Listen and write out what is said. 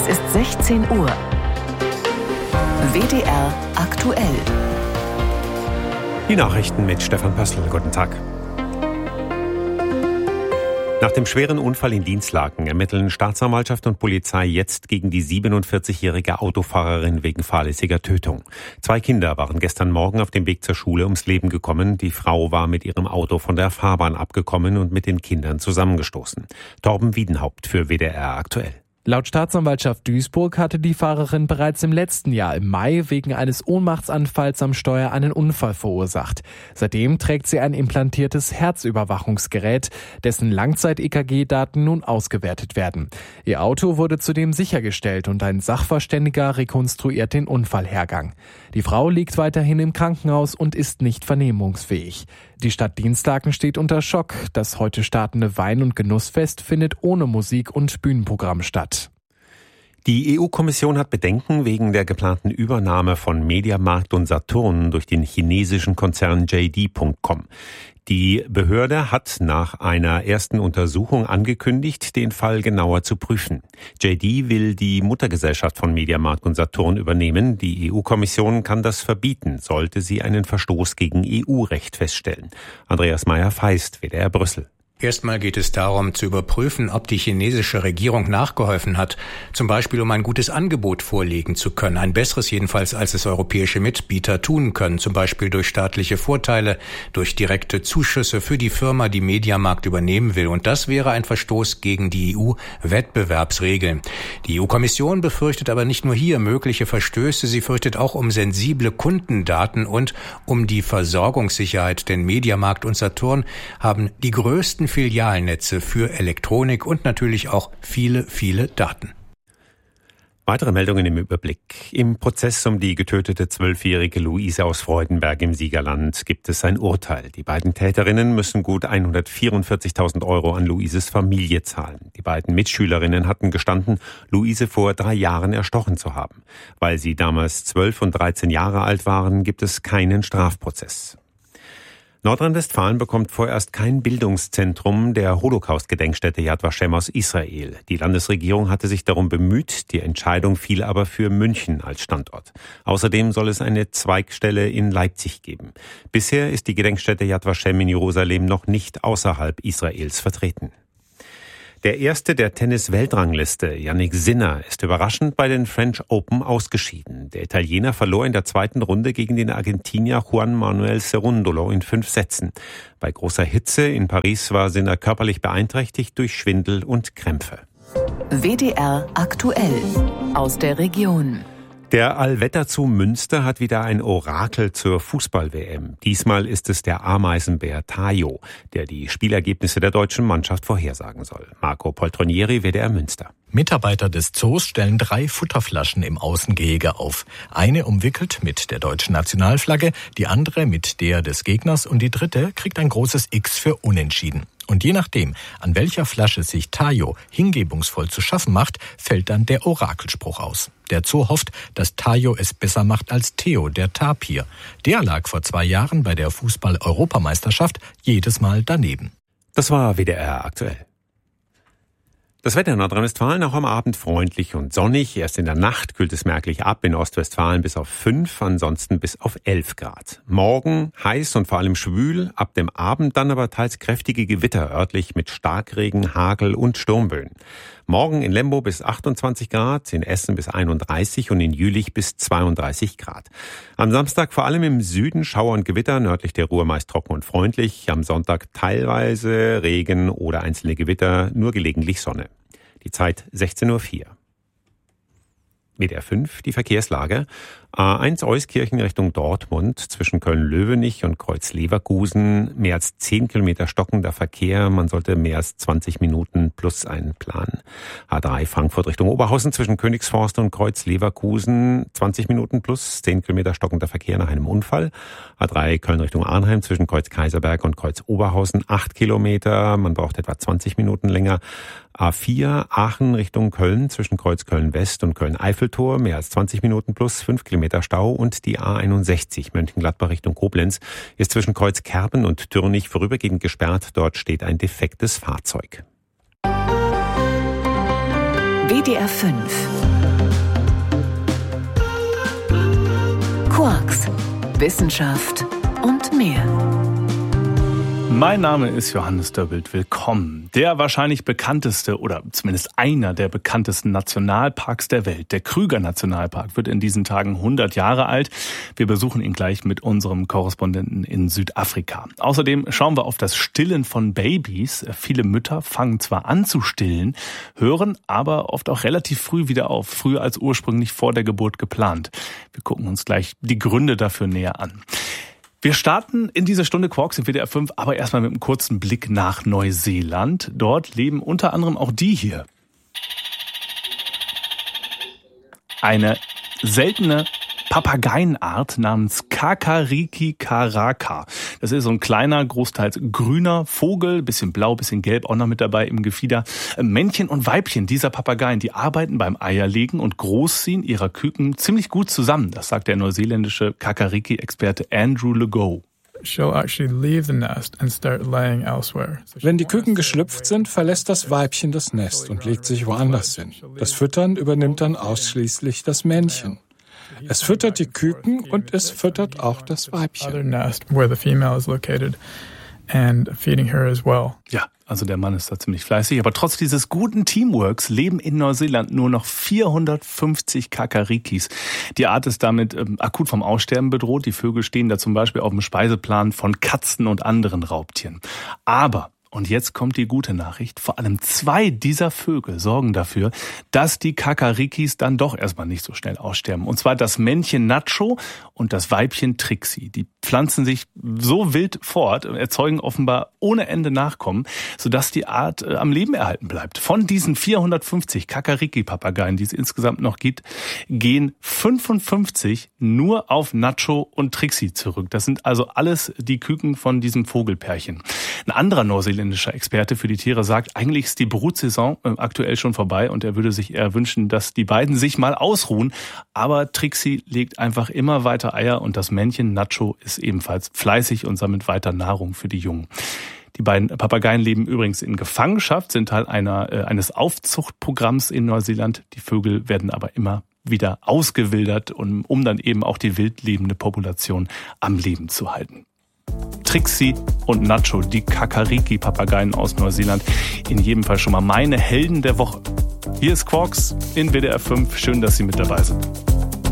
Es ist 16 Uhr. WDR aktuell. Die Nachrichten mit Stefan Pössl. Guten Tag. Nach dem schweren Unfall in Dinslaken ermitteln Staatsanwaltschaft und Polizei jetzt gegen die 47-jährige Autofahrerin wegen fahrlässiger Tötung. 2 Kinder waren gestern Morgen auf dem Weg zur Schule ums Leben gekommen. Die Frau war mit ihrem Auto von der Fahrbahn abgekommen und mit den Kindern zusammengestoßen. Torben Wiedenhaupt für WDR aktuell. Laut Staatsanwaltschaft Duisburg hatte die Fahrerin bereits im letzten Jahr im Mai wegen eines Ohnmachtsanfalls am Steuer einen Unfall verursacht. Seitdem trägt sie ein implantiertes Herzüberwachungsgerät, dessen Langzeit-EKG-Daten nun ausgewertet werden. Ihr Auto wurde zudem sichergestellt und ein Sachverständiger rekonstruiert den Unfallhergang. Die Frau liegt weiterhin im Krankenhaus und ist nicht vernehmungsfähig. Die Stadt Dinslaken steht unter Schock. Das heute startende Wein- und Genussfest findet ohne Musik und Bühnenprogramm statt. Die EU-Kommission hat Bedenken wegen der geplanten Übernahme von Mediamarkt und Saturn durch den chinesischen Konzern JD.com. Die Behörde hat nach einer ersten Untersuchung angekündigt, den Fall genauer zu prüfen. JD will die Muttergesellschaft von Mediamarkt und Saturn übernehmen. Die EU-Kommission kann das verbieten, sollte sie einen Verstoß gegen EU-Recht feststellen. Andreas Meyer-Feist, WDR Brüssel. Erstmal geht es darum, zu überprüfen, ob die chinesische Regierung nachgeholfen hat, zum Beispiel um ein gutes Angebot vorlegen zu können, ein besseres jedenfalls, als es europäische Mitbieter tun können, zum Beispiel durch staatliche Vorteile, durch direkte Zuschüsse für die Firma, die Mediamarkt übernehmen will. Und das wäre ein Verstoß gegen die EU-Wettbewerbsregeln. Die EU-Kommission befürchtet aber nicht nur hier mögliche Verstöße, sie fürchtet auch um sensible Kundendaten und um die Versorgungssicherheit, denn Mediamarkt und Saturn haben die größten Filialnetze für Elektronik und natürlich auch viele, viele Daten. Weitere Meldungen im Überblick. Im Prozess um die getötete 12-jährige Luise aus Freudenberg im Siegerland gibt es ein Urteil. Die beiden Täterinnen müssen gut 144.000 € an Luises Familie zahlen. Die beiden Mitschülerinnen hatten gestanden, Luise vor 3 Jahren erstochen zu haben. Weil sie damals 12 und 13 Jahre alt waren, gibt es keinen Strafprozess. Nordrhein-Westfalen bekommt vorerst kein Bildungszentrum der Holocaust-Gedenkstätte Yad Vashem aus Israel. Die Landesregierung hatte sich darum bemüht, die Entscheidung fiel aber für München als Standort. Außerdem soll es eine Zweigstelle in Leipzig geben. Bisher ist die Gedenkstätte Yad Vashem in Jerusalem noch nicht außerhalb Israels vertreten. Der Erste der Tennis-Weltrangliste, Jannik Sinner, ist überraschend bei den French Open ausgeschieden. Der Italiener verlor in der zweiten Runde gegen den Argentinier Juan Manuel Cerúndolo in 5 Sätzen. Bei großer Hitze in Paris war Sinner körperlich beeinträchtigt durch Schwindel und Krämpfe. WDR aktuell aus der Region. Der Allwetterzoo Münster hat wieder ein Orakel zur Fußball-WM. Diesmal ist es der Ameisenbär Tajo, der die Spielergebnisse der deutschen Mannschaft vorhersagen soll. Marco Poltronieri, WDR Münster. Mitarbeiter des Zoos stellen 3 Futterflaschen im Außengehege auf. Eine umwickelt mit der deutschen Nationalflagge, die andere mit der des Gegners und die dritte kriegt ein großes X für Unentschieden. Und je nachdem, an welcher Flasche sich Tajo hingebungsvoll zu schaffen macht, fällt dann der Orakelspruch aus. Der Zoo hofft, dass Tajo es besser macht als Theo, der Tapir. Der lag vor 2 Jahren bei der Fußball-Europameisterschaft jedes Mal daneben. Das war WDR aktuell. Das Wetter in Nordrhein-Westfalen auch am Abend freundlich und sonnig. Erst in der Nacht kühlt es merklich ab, in Ostwestfalen bis auf 5, ansonsten bis auf 11 Grad. Morgen heiß und vor allem schwül, ab dem Abend dann aber teils kräftige Gewitter örtlich mit Starkregen, Hagel und Sturmböen. Morgen in Lembo bis 28 Grad, in Essen bis 31 und in Jülich bis 32 Grad. Am Samstag vor allem im Süden Schauer und Gewitter, nördlich der Ruhr meist trocken und freundlich. Am Sonntag teilweise Regen oder einzelne Gewitter, nur gelegentlich Sonne. Die Zeit 16:04 Uhr. WDR 5, die Verkehrslage. A1 Euskirchen Richtung Dortmund zwischen Köln-Löwenich und Kreuz-Leverkusen. Mehr als 10 Kilometer stockender Verkehr. Man sollte mehr als 20 Minuten plus einplanen. A3 Frankfurt Richtung Oberhausen zwischen Königsforst und Kreuz-Leverkusen. 20 Minuten plus 10 Kilometer stockender Verkehr nach einem Unfall. A3 Köln Richtung Arnheim zwischen Kreuz-Kaiserberg und Kreuz-Oberhausen. 8 Kilometer. Man braucht etwa 20 Minuten länger. A4 Aachen Richtung Köln zwischen Kreuz Köln-West und Köln-Eiffeltor. Mehr als 20 Minuten plus 5 Kilometer Stau. Und die A61 Mönchengladbach Richtung Koblenz ist zwischen Kreuz Kerpen und Türnich vorübergehend gesperrt. Dort steht ein defektes Fahrzeug. WDR 5 Quarks, Wissenschaft und mehr. Mein Name ist Johannes Döbbelt. Willkommen. Der wahrscheinlich bekannteste oder zumindest einer der bekanntesten Nationalparks der Welt, der Krüger-Nationalpark, wird in diesen Tagen 100 Jahre alt. Wir besuchen ihn gleich mit unserem Korrespondenten in Südafrika. Außerdem schauen wir auf das Stillen von Babys. Viele Mütter fangen zwar an zu stillen, hören aber oft auch relativ früh wieder auf, früher als ursprünglich vor der Geburt geplant. Wir gucken uns gleich die Gründe dafür näher an. Wir starten in dieser Stunde Quarks im WDR 5, aber erstmal mit einem kurzen Blick nach Neuseeland. Dort leben unter anderem auch die hier. Eine seltene Papageienart namens Kakariki karaka. Das ist so ein kleiner, großteils grüner Vogel, bisschen blau, bisschen gelb, auch noch mit dabei im Gefieder. Männchen und Weibchen dieser Papageien, die arbeiten beim Eierlegen und Großziehen ihrer Küken ziemlich gut zusammen. Das sagt der neuseeländische Kakariki-Experte Andrew Legault. Wenn die Küken geschlüpft sind, verlässt das Weibchen das Nest und legt sich woanders hin. Das Füttern übernimmt dann ausschließlich das Männchen. Es füttert die Küken und es füttert auch das Weibchen. Ja, also der Mann ist da ziemlich fleißig. Aber trotz dieses guten Teamworks leben in Neuseeland nur noch 450 Kakarikis. Die Art ist damit akut vom Aussterben bedroht. Die Vögel stehen da zum Beispiel auf dem Speiseplan von Katzen und anderen Raubtieren. Aber und jetzt kommt die gute Nachricht. Vor allem 2 dieser Vögel sorgen dafür, dass die Kakarikis dann doch erstmal nicht so schnell aussterben. Und zwar das Männchen Nacho und das Weibchen Trixie. Die pflanzen sich so wild fort, erzeugen offenbar ohne Ende Nachkommen, sodass die Art am Leben erhalten bleibt. Von diesen 450 Kakariki-Papageien, die es insgesamt noch gibt, gehen 55 nur auf Nacho und Trixie zurück. Das sind also alles die Küken von diesem Vogelpärchen. Ein anderer neuseeländischer Experte für die Tiere sagt, eigentlich ist die Brutsaison aktuell schon vorbei und er würde sich eher wünschen, dass die beiden sich mal ausruhen. Aber Trixie legt einfach immer weiter Eier und das Männchen Nacho ist ebenfalls fleißig und sammelt weiter Nahrung für die Jungen. Die beiden Papageien leben übrigens in Gefangenschaft, sind Teil eines Aufzuchtprogramms in Neuseeland. Die Vögel werden aber immer wieder ausgewildert, um dann eben auch die wild lebende Population am Leben zu halten. Trixie und Nacho, die Kakariki-Papageien aus Neuseeland. In jedem Fall schon mal meine Helden der Woche. Hier ist Quarks in WDR 5. Schön, dass Sie mit dabei sind.